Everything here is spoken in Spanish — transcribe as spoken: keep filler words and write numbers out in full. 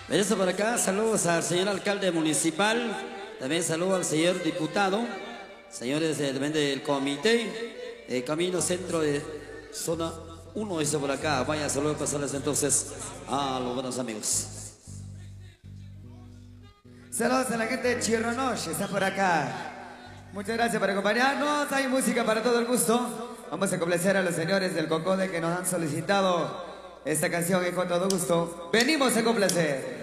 Eso por acá, saludos al señor alcalde municipal, también saludos al señor diputado, señores de, también del comité, eh, Camino Centro de Zona uno, eso por acá. Vaya, saludos pasarles entonces a los buenos amigos. Saludos a la gente de Chirronoche, está por acá. Muchas gracias por acompañarnos, hay música para todo el gusto. Vamos a complacer a los señores del Cocode que nos han solicitado esta canción y con todo gusto venimos a complacer.